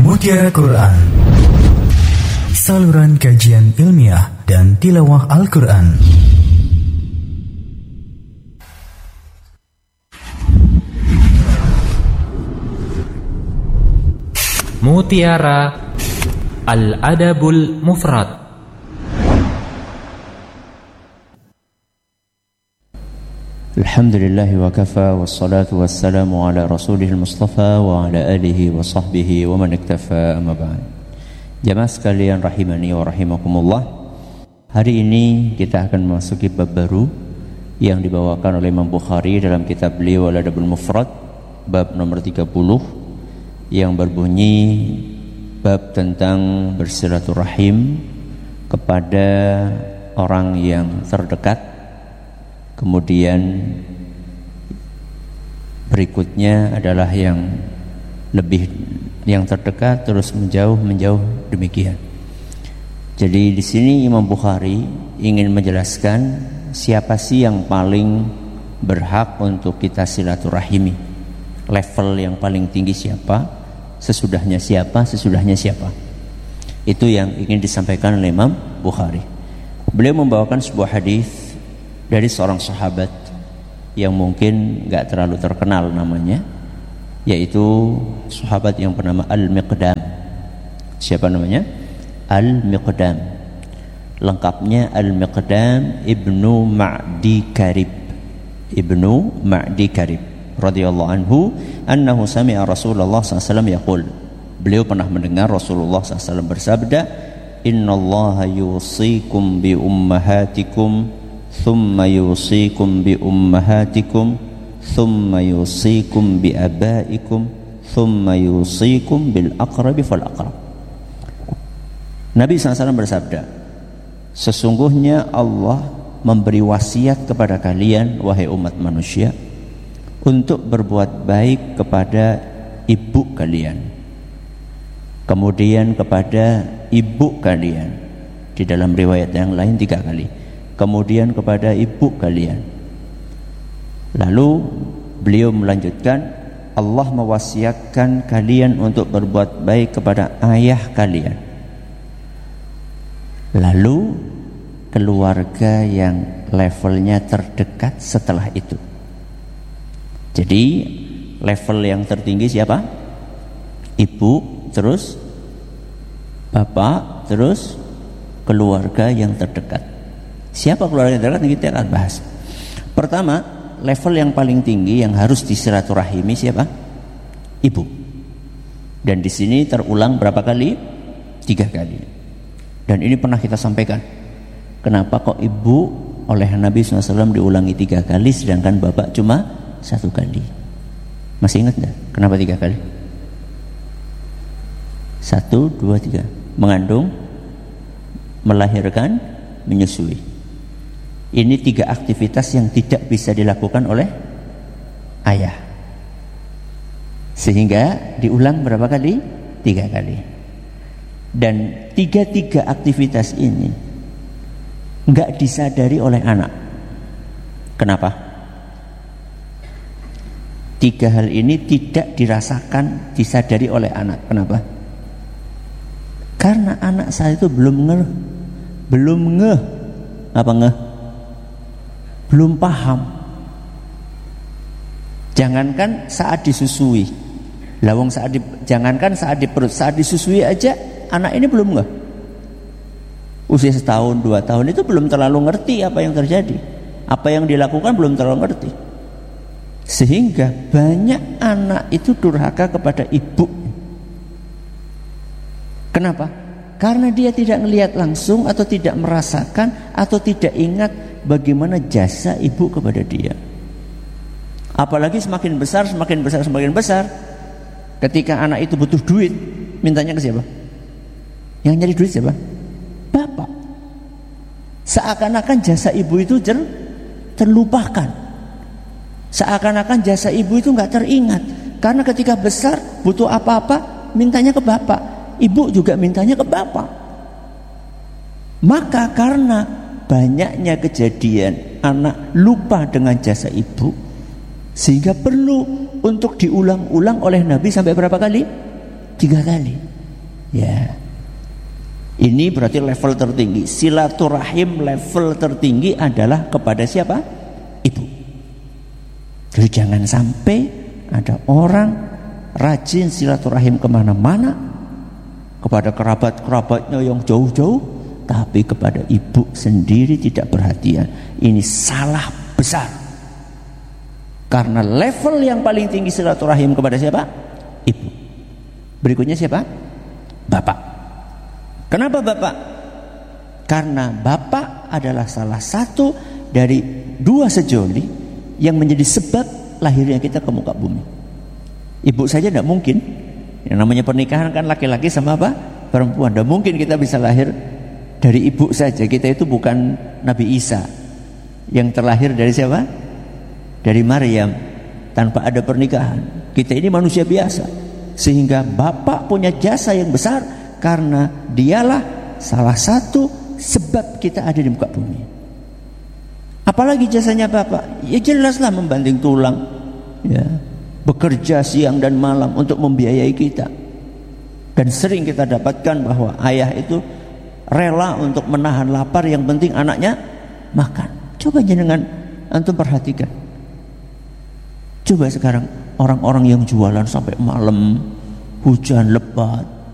Mutiara Quran, saluran kajian ilmiah dan tilawah Al-Quran. Mutiara Al-Adabul Mufrad. Alhamdulillah wa kafa wassalatu wassalamu ala rasulihil mustafa wa ala alihi wa sahbihi wa man iktafa amma ba'd. Jamaah sekalian rahimani wa rahimakumullah, hari ini kita akan memasuki bab baru yang dibawakan oleh Imam Bukhari dalam kitab beliau Al-Adabul Mufrad, bab nomor 30, yang berbunyi bab tentang bersilaturahim kepada orang yang terdekat. Kemudian berikutnya adalah yang terdekat, terus menjauh demikian. Jadi di sini Imam Bukhari ingin menjelaskan siapa sih yang paling berhak untuk kita silaturahimi. Level yang paling tinggi siapa, sesudahnya siapa. Itu yang ingin disampaikan oleh Imam Bukhari. Beliau membawakan sebuah hadis dari seorang sahabat yang mungkin gak terlalu terkenal namanya, yaitu sahabat yang bernama Al-Miqdam. Siapa namanya? Al-Miqdam. Lengkapnya Al-Miqdam Ibnu Ma'di Karib radhiyallahu anhu, annahu sami'a Rasulullah SAW yaqul. Beliau pernah mendengar Rasulullah SAW bersabda, innallaha yusikum bi ummahatikum thumma yusikum bi ummahatikum thumma yusikum bi abaikum thumma yusikum bil aqrabi fal aqrab. Nabi SAW bersabda, sesungguhnya Allah memberi wasiat kepada kalian wahai umat manusia untuk berbuat baik kepada ibu kalian, kemudian kepada ibu kalian, di dalam riwayat yang lain 3 kali, kemudian kepada ibu kalian. Lalu beliau melanjutkan, Allah mewasiatkan kalian untuk berbuat baik kepada ayah kalian, lalu keluarga yang levelnya terdekat setelah itu. Jadi level yang tertinggi siapa? Ibu, terus bapak, terus keluarga yang terdekat. Siapa keluarga yang terdekat? Kita akan bahas. Pertama, level yang paling tinggi yang harus disilaturahimi siapa? Ibu. Dan di sini terulang berapa kali? 3 kali. Dan ini pernah kita sampaikan. Kenapa kok ibu oleh Nabi SAW diulangi 3 kali, sedangkan bapak cuma 1 kali? Masih ingat enggak? Kenapa 3 kali? 1, 2, 3. Mengandung, melahirkan, menyusui. Ini 3 aktivitas yang tidak bisa dilakukan oleh ayah, sehingga diulang berapa kali? 3 kali. Dan 3 aktivitas ini enggak disadari oleh anak. Kenapa? 3 hal ini tidak disadari oleh anak. Kenapa? Karena anak saat itu belum paham. Jangankan saat disusui, jangankan saat di perut, saat disusui aja anak ini belum ngeh. Usia 1 tahun, 2 tahun itu belum terlalu ngerti apa yang terjadi, apa yang dilakukan belum terlalu ngerti. Sehingga banyak anak itu durhaka kepada ibu. Kenapa? Karena dia tidak melihat langsung, atau tidak merasakan, atau tidak ingat bagaimana jasa ibu kepada dia. Apalagi semakin besar, ketika anak itu butuh duit, mintanya ke siapa? Yang nyari duit siapa? Bapak. Seakan-akan jasa ibu itu terlupakan. Seakan-akan jasa ibu itu gak teringat. Karena ketika besar butuh apa-apa, mintanya ke bapak. Ibu juga mintanya ke bapak. Maka karena banyaknya kejadian anak lupa dengan jasa ibu, sehingga perlu untuk diulang-ulang oleh Nabi sampai berapa kali? 3 kali. Ya. Ini berarti level tertinggi. Silaturahim level tertinggi adalah kepada siapa? Ibu. Jadi jangan sampai ada orang rajin silaturahim kemana-mana, kepada kerabat-kerabatnya yang jauh-jauh, tapi kepada ibu sendiri tidak perhatian. Ini salah besar. Karena level yang paling tinggi silaturahim kepada siapa? Ibu. Berikutnya siapa? Bapak. Kenapa bapak? Karena bapak adalah salah satu dari dua sejoli yang menjadi sebab lahirnya kita ke muka bumi. Ibu saja tidak mungkin. Yang namanya pernikahan kan laki-laki sama apa? Perempuan. Tidak mungkin kita bisa lahir dari ibu saja. Kita itu bukan Nabi Isa yang terlahir dari siapa? Dari Maryam, tanpa ada pernikahan. Kita ini manusia biasa. Sehingga bapak punya jasa yang besar, karena dialah salah satu sebab kita ada di muka bumi. Apalagi jasanya bapak? Ya jelaslah membanting tulang, ya, bekerja siang dan malam untuk membiayai kita. Dan sering kita dapatkan bahwa ayah itu rela untuk menahan lapar, yang penting anaknya makan. Coba jenengan antum perhatikan. Coba sekarang orang-orang yang jualan sampai malam, hujan lebat,